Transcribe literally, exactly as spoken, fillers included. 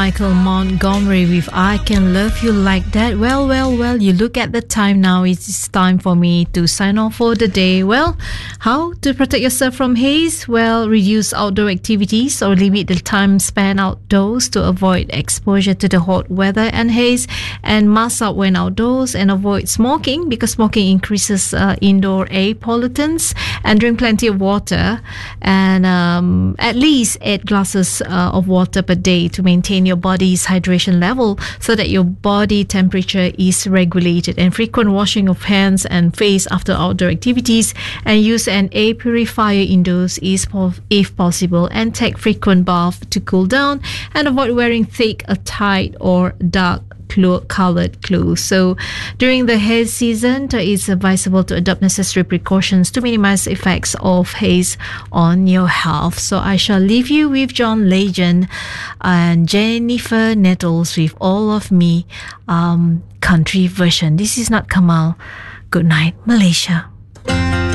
Michael Montgomery with I Can Love You Like That. Well, well, well, you look at the time now. It's time for me to sign off for the day. Well, how to protect yourself from haze? Well, reduce outdoor activities or limit the time spent outdoors to avoid exposure to the hot weather and haze, and mask up when outdoors, and avoid smoking because smoking increases uh, indoor air pollutants, and drink plenty of water, and um, at least eight glasses uh, of water per day to maintain your body's hydration level so that your body temperature is regulated, and frequent washing of hands and face after outdoor activities, and use an air purifier indoors is po- if possible, and take frequent bath to cool down, and avoid wearing thick, uh, tight or dark colored clothes. So during the haze season, it's advisable to adopt necessary precautions to minimize the effects of haze on your health. So I shall leave you with John Legend and Jennifer Nettles with All of Me, um, country version. This is not Kamal. Good night, Malaysia.